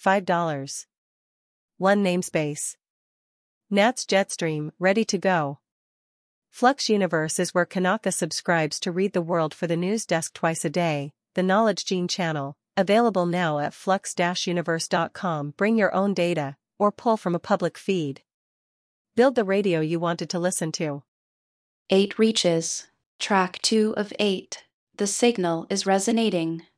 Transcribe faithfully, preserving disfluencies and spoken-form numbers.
five dollars. one namespace. Nats Jetstream, ready to go. Flux Universe is where Kanaka subscribes to read the world for the news desk twice a day, the Knowledge Gene channel, available now at flux dash universe dot com. Bring your own data, or pull from a public feed. Build the radio you wanted to listen to. Eight reaches. Track two of eight. The signal is resonating.